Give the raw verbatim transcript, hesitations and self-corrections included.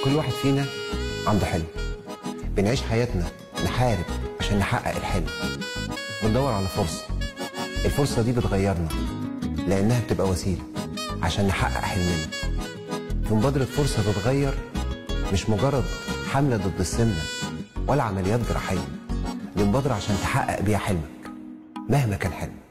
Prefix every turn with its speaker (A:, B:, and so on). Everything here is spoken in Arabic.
A: كل واحد فينا عنده حلم، بنعيش حياتنا نحارب عشان نحقق الحلم، بندور على فرصة. الفرصة دي بتغيرنا لأنها بتبقى وسيلة عشان نحقق حلمنا. في مبادرة فرصة تتغير مش مجرد حملة ضد السمنة ولا عمليات جراحية، دي مبادرة عشان تحقق بيها حلمك مهما كان حلمك.